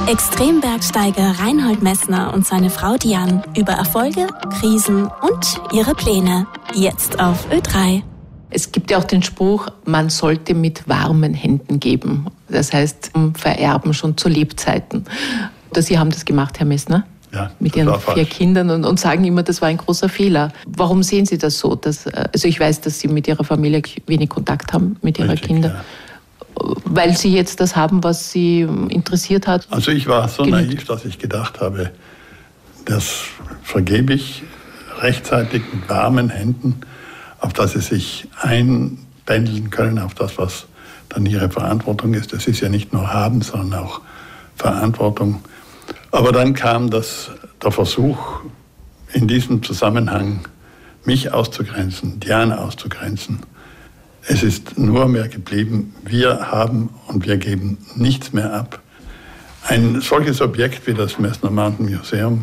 Extrembergsteiger Reinhold Messner und seine Frau Diane über Erfolge, Krisen und ihre Pläne. Jetzt auf Ö3. Es gibt ja auch den Spruch, man sollte mit warmen Händen geben. Das heißt, vererben schon zu Lebzeiten. Sie haben das gemacht, Herr Messner? Ja, mit Ihren 4 Kindern und sagen immer, das war ein großer Fehler. Warum sehen Sie das so? Also ich weiß, dass Sie mit Ihrer Familie wenig Kontakt haben, mit Ihrer Kinder. Ja. Weil Sie jetzt das haben, was Sie interessiert hat? Also ich war so naiv, dass ich gedacht habe, das vergebe ich rechtzeitig mit warmen Händen, auf dass Sie sich einpendeln können, auf das, was dann Ihre Verantwortung ist. Das ist ja nicht nur haben, sondern auch Verantwortung. Aber dann kam der Versuch, in diesem Zusammenhang mich auszugrenzen, Diane auszugrenzen. Es ist nur mehr geblieben, wir haben und wir geben nichts mehr ab. Ein solches Objekt wie das Messner Mountain Museum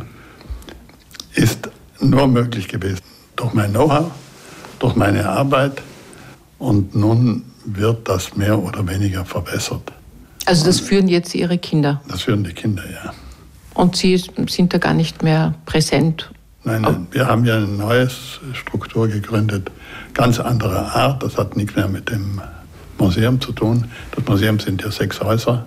ist nur möglich gewesen durch mein Know-how, durch meine Arbeit, und nun wird das mehr oder weniger verbessert. Also das führen jetzt Ihre Kinder? Das führen die Kinder, ja. Und Sie sind da gar nicht mehr präsent? Nein, wir haben ja eine neue Struktur gegründet, ganz anderer Art. Das hat nichts mehr mit dem Museum zu tun. Das Museum sind ja 6 Häuser.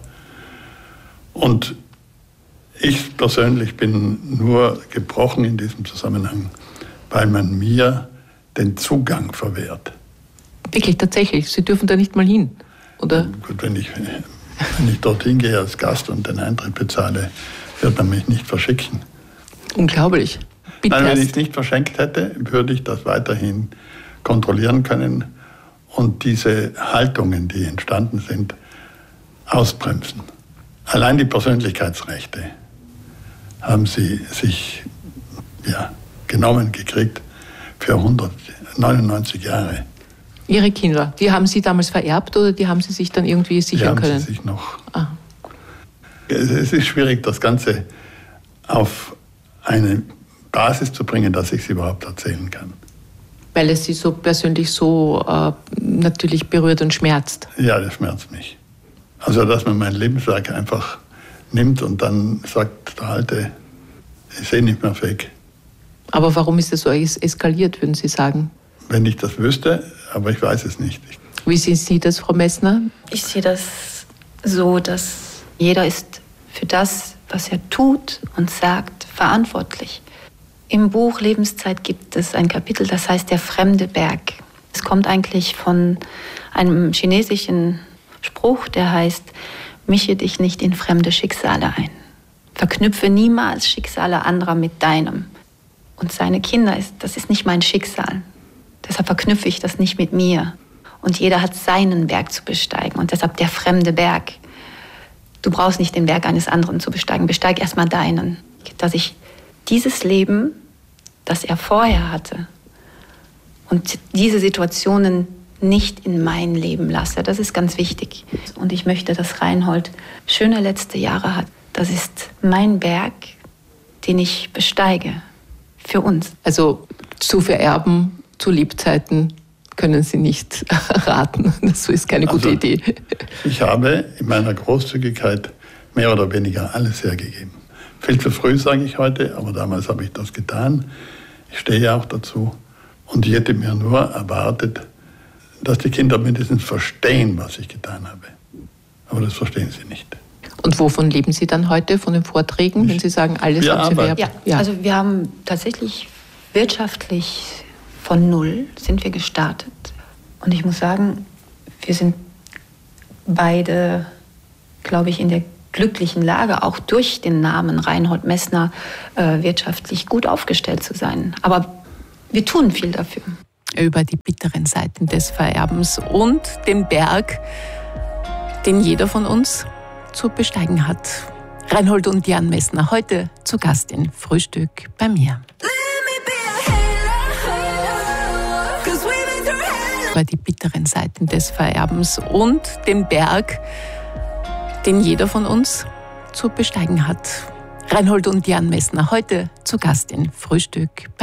Und ich persönlich bin nur gebrochen in diesem Zusammenhang, weil man mir den Zugang verwehrt. Wirklich, tatsächlich? Sie dürfen da nicht mal hin, oder? Gut, wenn ich dorthin gehe als Gast und den Eintritt bezahle, wird man mich nicht verschicken. Unglaublich. Nein, wenn ich es nicht verschenkt hätte, würde ich das weiterhin kontrollieren können und diese Haltungen, die entstanden sind, ausbremsen. Allein die Persönlichkeitsrechte haben sie sich genommen gekriegt für 199 Jahre. Ihre Kinder, die haben Sie damals vererbt oder die haben Sie sich dann irgendwie sichern können? Die haben sie sich noch. Es ist schwierig, das Ganze auf eine Basis zu bringen, dass ich es überhaupt erzählen kann. Weil es Sie so persönlich so natürlich berührt und schmerzt? Ja, das schmerzt mich. Also, dass man mein Lebenswerk einfach nimmt und dann sagt, der Alte, ich sehe nicht mehr fähig. Aber warum ist das so eskaliert, würden Sie sagen? Wenn ich das wüsste, aber ich weiß es nicht. Wie sehen Sie das, Frau Messner? Ich sehe das so, dass jeder ist für das, was er tut und sagt, verantwortlich. Im Buch Lebenszeit gibt es ein Kapitel, das heißt der fremde Berg. Es kommt eigentlich von einem chinesischen Spruch, der heißt, mische dich nicht in fremde Schicksale ein. Verknüpfe niemals Schicksale anderer mit deinem. Und seine Kinder, das ist nicht mein Schicksal. Deshalb verknüpfe ich das nicht mit mir. Und jeder hat seinen Berg zu besteigen. Und deshalb der fremde Berg. Du brauchst nicht den Berg eines anderen zu besteigen. Besteig erstmal deinen. Dass ich dieses Leben, das er vorher hatte, und diese Situationen nicht in mein Leben lasse. Das ist ganz wichtig. Und ich möchte, dass Reinhold schöne letzte Jahre hat. Das ist mein Berg, den ich besteige. Für uns. Also zu vererben, zu Lebzeiten können Sie nicht raten. Das ist keine gute Idee. Ich habe in meiner Großzügigkeit mehr oder weniger alles hergegeben. Viel zu früh, sage ich heute, aber damals habe ich das getan. Ich stehe auch dazu. Und ich hätte mir nur erwartet, dass die Kinder mindestens verstehen, was ich getan habe. Aber das verstehen sie nicht. Und wovon leben Sie dann heute, von den Vorträgen, wenn Sie sagen, alles haben Sie vererbt? Ja, also wir haben tatsächlich wirtschaftlich von null sind wir gestartet. Und ich muss sagen, wir sind beide, glaube ich, in der glücklichen Lage, auch durch den Namen Reinhold Messner wirtschaftlich gut aufgestellt zu sein. Aber wir tun viel dafür. Über die bitteren Seiten des Vererbens und den Berg, den jeder von uns zu besteigen hat. Reinhold und Diane Messner heute zu Gast in Frühstück bei mir. Über die bitteren Seiten des Vererbens und den Berg, den jeder von uns zu besteigen hat. Reinhold und Diane Messner heute zu Gast in Frühstück bei mir.